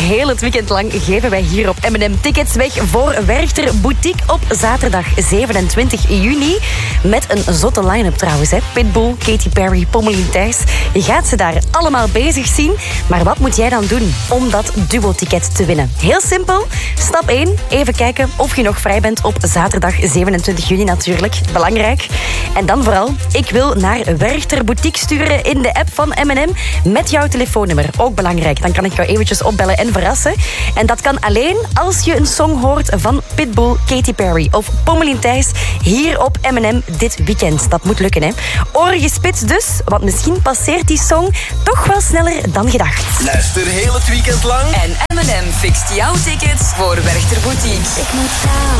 heel het weekend lang geven wij hier op M&M tickets weg voor Werchter Boutique op zaterdag 27 juni. Met een zotte line-up trouwens. Hè. Pitbull, Katy Perry, Pommelien Thijs. Je gaat ze daar allemaal bezig zien. Maar wat moet jij dan doen om dat duo-ticket te winnen? Heel simpel. Stap 1. Even kijken of je nog vrij bent op zaterdag 27 juni natuurlijk. Belangrijk. En dan vooral, ik wil naar Werchter Boutique sturen in de app van M&M met jouw telefoonnummer. Ook belangrijk. Dan kan ik jou eventjes opbellen en verrassen. En dat kan alleen als je een song hoort van Pitbull, Katy Perry of Pommelien Thijs hier op M&M dit weekend. Dat moet lukken, hè. Oren gespitst dus, want misschien passeert die song toch wel sneller dan gedacht. Luister heel het weekend lang. En M&M fixt jouw tickets voor Werchter Boutique. Ik moet gaan.